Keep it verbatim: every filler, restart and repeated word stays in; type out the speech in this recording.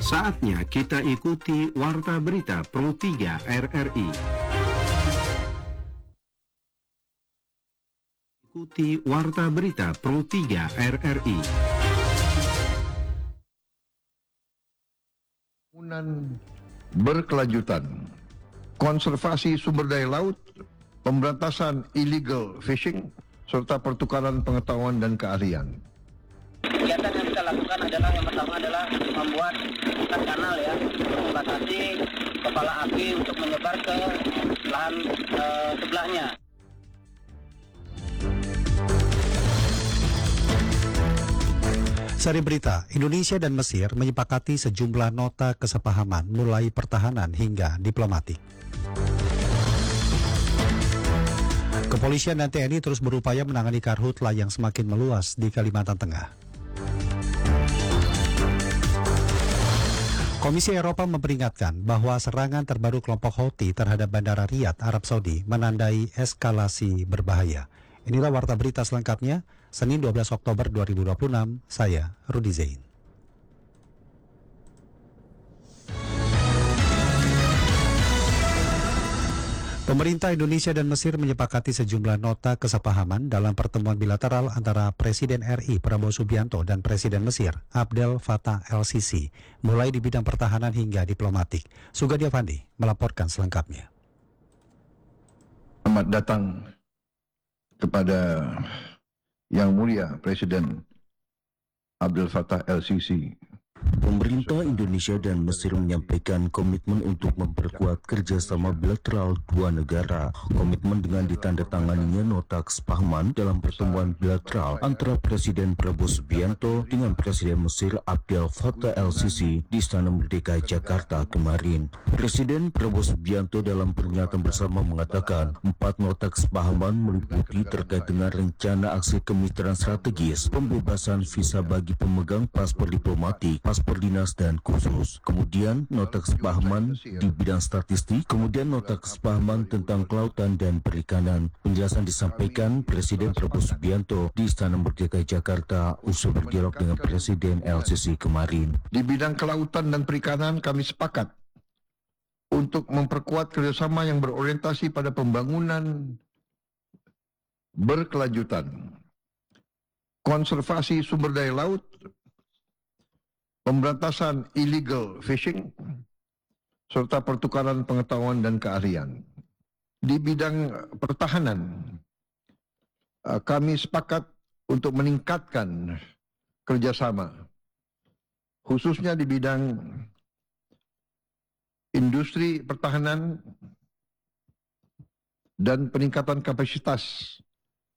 Saatnya kita ikuti Warta Berita Pro tiga R R I. Ikuti Warta Berita Pro tiga R R I. Pembangunan berkelanjutan, konservasi sumber daya laut, pemberantasan illegal fishing, serta pertukaran pengetahuan dan keahlian. Kegiatan yang kita lakukan adalah yang pertama adalah membuat kanal ya, untuk membatasi kepala api untuk menyebar ke lahan eh, sebelahnya. Sari berita, Indonesia dan Mesir menyepakati sejumlah nota kesepahaman mulai pertahanan hingga diplomatik. Kepolisian dan T N I terus berupaya menangani karhutla yang semakin meluas di Kalimantan Tengah. Komisi Eropa memperingatkan bahwa serangan terbaru kelompok Houthi terhadap Bandara Riyadh, Arab Saudi menandai eskalasi berbahaya. Inilah warta berita selengkapnya, Senin dua belas Oktober dua ribu dua puluh enam, saya Rudi Zain. Pemerintah Indonesia dan Mesir menyepakati sejumlah nota kesepahaman dalam pertemuan bilateral antara Presiden R I Prabowo Subianto dan Presiden Mesir Abdel Fattah el-Sisi, mulai di bidang pertahanan hingga diplomatik. Sugadi Avandi melaporkan selengkapnya. Selamat datang kepada Yang Mulia Presiden Abdel Fattah el-Sisi. Pemerintah Indonesia dan Mesir menyampaikan komitmen untuk memperkuat kerjasama bilateral dua negara. Komitmen dengan ditandatanganinya nota kesepahaman dalam pertemuan bilateral antara Presiden Prabowo Subianto dengan Presiden Mesir Abdel Fattah el-Sisi di Istana Merdeka Jakarta kemarin. Presiden Prabowo Subianto dalam pernyataan bersama mengatakan empat nota kesepahaman meliputi terkait dengan rencana aksi kemitraan strategis, pembebasan visa bagi pemegang paspor diplomatik, paspor dinas dan khusus. Kemudian nota kesepahaman di bidang statistik, kemudian nota kesepahaman tentang kelautan dan perikanan. Penjelasan disampaikan Presiden Prabowo Subianto di Istana Merdeka Jakarta usai berdialog dengan Presiden el-Sisi kemarin. Di bidang kelautan dan perikanan kami sepakat untuk memperkuat kerjasama yang berorientasi pada pembangunan berkelanjutan, konservasi sumber daya laut, pemberantasan illegal fishing, serta pertukaran pengetahuan dan keahlian. Di bidang pertahanan, kami sepakat untuk meningkatkan kerjasama, khususnya di bidang industri pertahanan dan peningkatan kapasitas